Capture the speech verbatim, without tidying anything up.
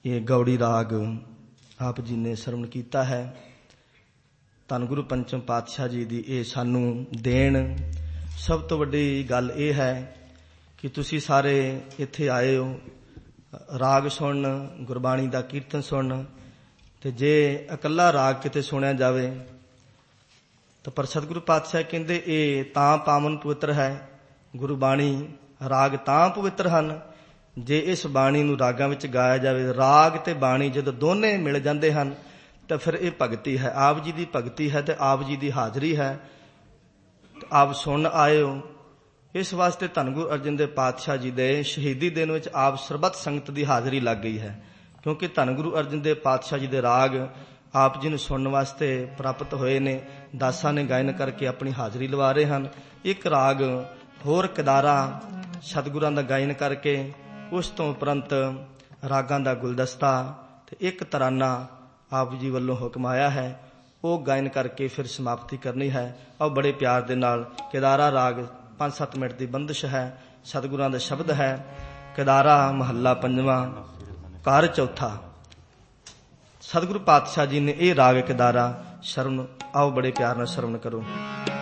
ये गौड़ी राग आप जी ने सरवण कीता है। धन गुरु पंचम पातशाह जी दी ये सानू देन। सब तो वड्डी गल ये है कि तुसी सारे इत्थे आए हो राग सुन, गुरबाणी दा कीर्तन सुन। ते जे अकल्ला राग किते सुनिया जावे तो पर सतगुरु पातशाह कहंदे ये तां पावन पवित्र है, गुरबाणी राग तां पवित्र हन जे इस बाणी नूं रागां विच गाया जावे। राग ते बाणी जदों दोने मिल जांदे हन तो फिर ये भगती है, आप जी दी भगती है ते आप जी दी हाजरी है। आप सुन आए हो, इस वास्ते धन गुरु अर्जन देव पातशाह जी दे शहीदी दिन विच आप सरबत संगत दी हाजरी लग गई है, क्योंकि धन गुरु अर्जन देव पातशाह जी दे राग आप जी नूं सुनने वास्ते प्राप्त होए ने। दासां ने गायन करके अपनी हाजरी लवा रहे हैं। एक राग होर किदारा सतगुरां दा गायन करके उस तो उपरंत रागां दा गुलदस्ता ते एक तराना आप जी वल्लों हुक्म आया है, वो गायन करके फिर समाप्ति करनी है। और बड़े प्यार दे नाल किदारा राग पांच सत्त मिनट की बंदिश है, सतगुरां दा शब्द है। किदारा महला पंजवां घर चौथा। सतगुरु पातशाह जी ने यह राग किदारा शरण, आओ बड़े प्यार नाल श्रवण करो।